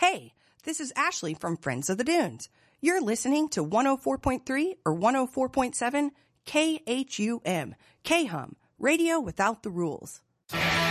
Hey, this is Ashley from Friends of the Dunes. You're listening to 104.3 or 104.7 KHUM, KHUM, Radio Without the Rules.